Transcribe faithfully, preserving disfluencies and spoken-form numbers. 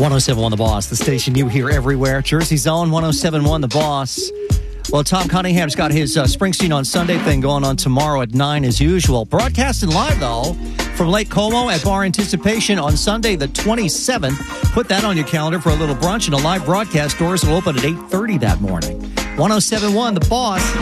one oh seven point one The Boss, the station you hear everywhere. Jersey's own one oh seven point one The Boss. Well, Tom Cunningham's got his uh, Springsteen on Sunday thing going on tomorrow at nine as usual. Broadcasting live, though, from Lake Como at Bar Anticipation on Sunday the twenty-seventh. Put that on your calendar for a little brunch and a live broadcast. Doors will open at eight thirty that morning. one oh seven point one The Boss.